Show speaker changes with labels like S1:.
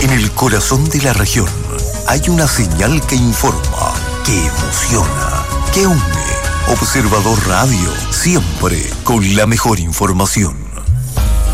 S1: En el corazón de la región hay una señal que informa, que emociona, que une. Observador Radio, siempre con la mejor información.